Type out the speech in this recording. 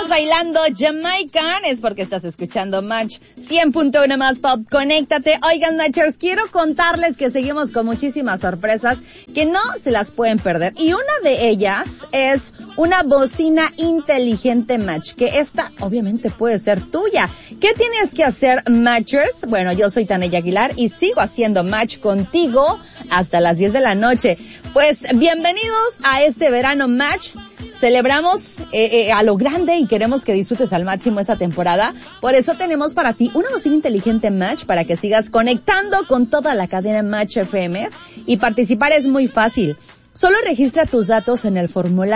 estás bailando Jamaican es porque estás escuchando Match 100.1 más Pop. Conéctate. Oigan, Matchers, quiero contarles que seguimos con muchísimas sorpresas que no se las pueden perder. Y una de ellas es una bocina inteligente Match, que esta obviamente puede ser tuya. ¿Qué tienes que hacer, Matchers? Bueno, yo soy Tania Aguilar y sigo haciendo Match contigo hasta las 10 de la noche. Pues bienvenidos a este verano Match. Celebramos a lo grande y queremos que disfrutes al máximo esta temporada. Por eso tenemos para ti una bocina inteligente Match para que sigas conectando con toda la cadena Match FM. Y participar es muy fácil. Solo registra tus datos en el formulario